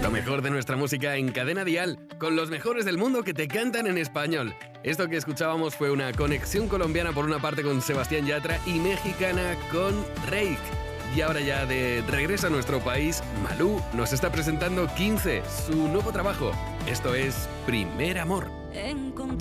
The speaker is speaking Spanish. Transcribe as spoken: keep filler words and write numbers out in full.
Lo mejor de nuestra música en Cadena Dial, con los mejores del mundo que te cantan en español. Esto que escuchábamos fue una conexión colombiana por una parte con Sebastián Yatra y mexicana con Reik. Y ahora ya de regreso a nuestro país, Malú nos está presentando quince, su nuevo trabajo. Esto es Primer Amor. Encontré